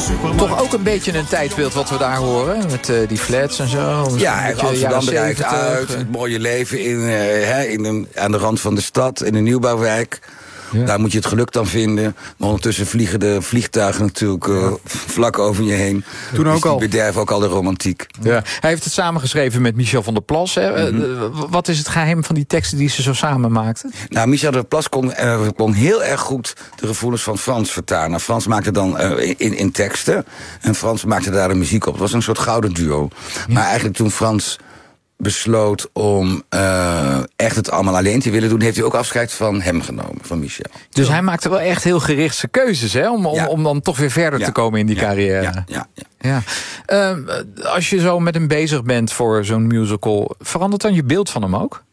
Toch ook een beetje een tijdbeeld wat we daar horen. Met die flats en zo. Ja, Amsterdam eruit uit. Het mooie leven aan de rand van de stad. In een nieuwbouwwijk. Ja. Daar moet je het geluk dan vinden. Maar ondertussen vliegen de vliegtuigen natuurlijk vlak over je heen. Toen ook al. Die bederven ook al de romantiek. Ja. Hij heeft het samengeschreven met Michel van der Plas. Hè? Wat is het geheim van die teksten die ze zo samen maakten? Nou, Michel van der Plas kon heel erg goed de gevoelens van Frans vertalen. Nou, Frans maakte dan in teksten. En Frans maakte daar de muziek op. Het was een soort gouden duo. Ja. Maar eigenlijk toen Frans besloot om echt het allemaal alleen te willen doen, heeft hij ook afscheid van hem genomen, van Michel. Dus hij maakte wel echt heel gerichte keuzes, hè? Om dan toch weer verder te komen in die carrière. Ja. Als je zo met hem bezig bent voor zo'n musical, verandert dan je beeld van hem ook?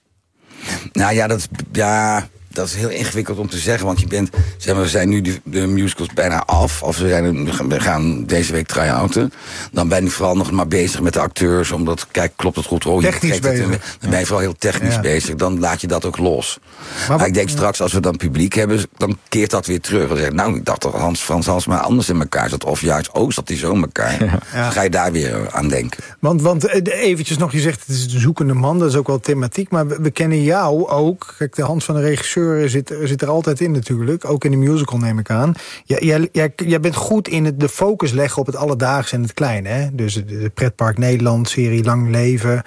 Nou ja, dat is heel ingewikkeld om te zeggen, want we zijn nu de musicals bijna af. Of we gaan deze week try-outen. Dan ben ik vooral nog maar bezig met de acteurs. Kijk, klopt het goed? Technisch bezig. Dan ben je vooral heel technisch bezig. Dan laat je dat ook los. Maar ik denk straks, als we dan publiek hebben, dan keert dat weer terug. Dan zeg ik, ik dacht dat Frans Halsema anders in elkaar zat. Of juist, zat hij zo in elkaar. Ja. Dan ga je daar weer aan denken. Want eventjes nog, je zegt het is een zoekende man. Dat is ook wel thematiek. Maar we kennen jou ook. Kijk, de hand van de regisseur zit er altijd in natuurlijk. Ook in de musical neem ik aan. Jij bent goed in de focus leggen op het alledaagse en het kleine. Hè? Dus de Pretpark Nederland, serie Lang Leven.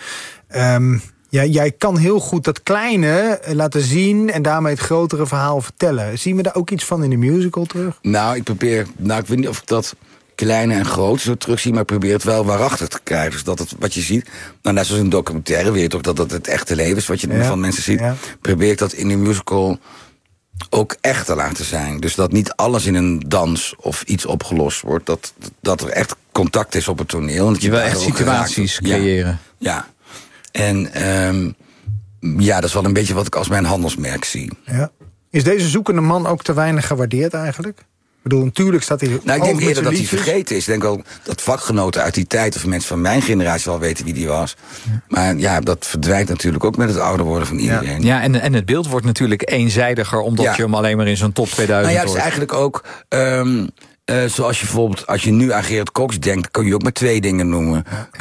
Jij kan heel goed dat kleine laten zien en daarmee het grotere verhaal vertellen. Zien we daar ook iets van in de musical terug? Nou, ik weet niet of ik dat kleine en groot zo terugzie, maar ik probeer het wel waarachtig te krijgen. Dus dat het, wat je ziet, net zoals in een documentaire, weet je toch dat het echte leven is wat je van mensen ziet. Ja. Probeer ik dat in de musical ook echt te laten zijn. Dus dat niet alles in een dans of iets opgelost wordt. Dat er echt contact is op het toneel. Dat je wil echt situaties creëren. Ja. En dat is wel een beetje wat ik als mijn handelsmerk zie. Ja. Is deze zoekende man ook te weinig gewaardeerd eigenlijk? Ik bedoel, natuurlijk staat hij. Ik denk eerder dat hij vergeten is. Ik denk ook dat vakgenoten uit die tijd, of mensen van mijn generatie wel weten wie die was. Ja. Maar dat verdwijnt natuurlijk ook met het ouder worden van iedereen. Ja, en het beeld wordt natuurlijk eenzijdiger, omdat je hem alleen maar in zo'n top 2000 hoort. Het is eigenlijk ook zoals je bijvoorbeeld, als je nu aan Gerard Cox denkt, kan je ook maar 2 dingen noemen.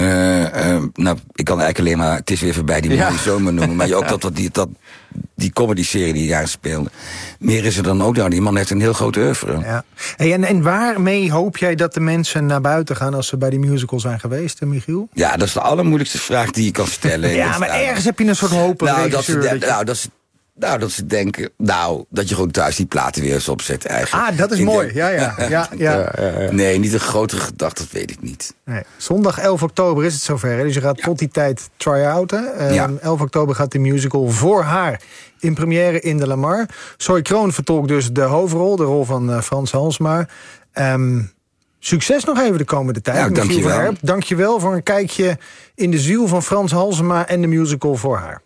Ik kan eigenlijk alleen maar Het is weer voorbij die mooie zomer noemen. Maar je ook die comedy-serie die jaren speelde. Meer is er dan ook. Die man heeft een heel groot oeuvre. Ja. En waarmee hoop jij dat de mensen naar buiten gaan als ze bij die musical zijn geweest, Michiel? Ja, dat is de allermoeilijkste vraag die je kan stellen. Maar ergens heb je een soort hoop. Dat ze denken, dat je gewoon thuis die platen weer eens opzet eigenlijk. Dat is mooi. Ja. Nee, niet een grotere gedachte, dat weet ik niet. Nee. Zondag 11 oktober is het zover. Hè? Dus je gaat tot die tijd try-outen. 11 oktober gaat de musical Voor Haar in première in de Lamar. Zoe Kroon vertolkt dus de hoofdrol, de rol van Frans Halsema. Succes nog even de komende tijd. Dank je wel. Dank je wel voor een kijkje in de ziel van Frans Halsema en de musical Voor Haar.